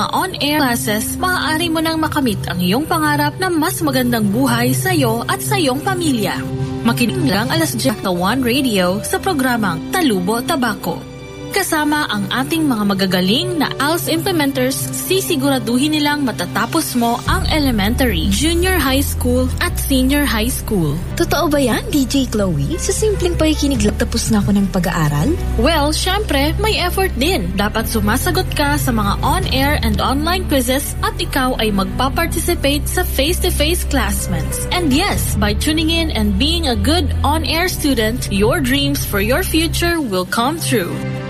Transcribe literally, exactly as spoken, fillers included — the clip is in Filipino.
mga on-air classes, maaari mo nang makamit ang iyong pangarap na mas magandang buhay sa iyo at sa iyong pamilya. Makinig lang alas diyes na One Radio sa programang Talubo Tabako. Kasama ang ating mga magagaling na A L S implementers, sisiguraduhin nilang matatapos mo ang elementary, junior high school at senior high school. Totoo ba yan, D J Chloe? Sa simpleng pakikinig lang tapos na ako ng pag-aaral? Well, syempre, may effort din. Dapat sumasagot ka sa mga on-air and online quizzes at ikaw ay magpa-participate sa face-to-face classmates. And yes, by tuning in and being a good on-air student, your dreams for your future will come true.